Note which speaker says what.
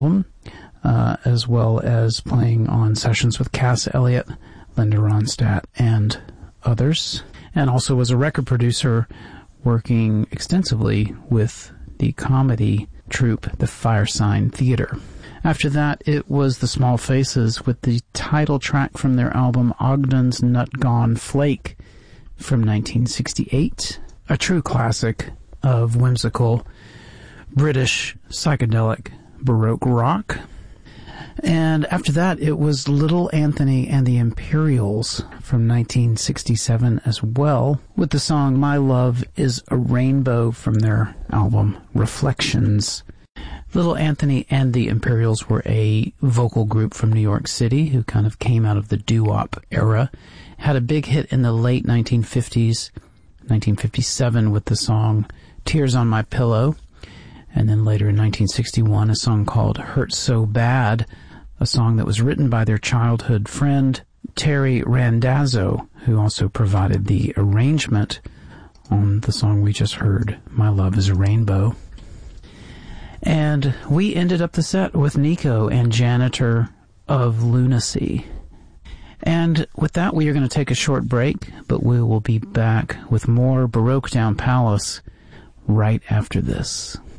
Speaker 1: as well as playing on sessions with Cass Elliot, Linda Ronstadt, and others, and also was a record producer working extensively with the comedy troupe, the Firesign Theater. After that, it was the Small Faces with the title track from their album Ogden's Nut Gone Flake from 1968, a true classic of whimsical British psychedelic Baroque rock. And after that, it was Little Anthony and the Imperials from 1967 as well, with the song My Love is a Rainbow from their album Reflections. Little Anthony and the Imperials were a vocal group from New York City who kind of came out of the doo-wop era, had a big hit in the late 1950s, 1957 with the song Tears on My Pillow, and then later in 1961 a song called Hurt So Bad, a song that was written by their childhood friend Terry Randazzo, who also provided the arrangement on the song we just heard, My Love is a Rainbow. And we ended up the set with Nico and Janitor of Lunacy. And with that, we are going to take a short break, but we will be back with more Baroque Town Palace right after this.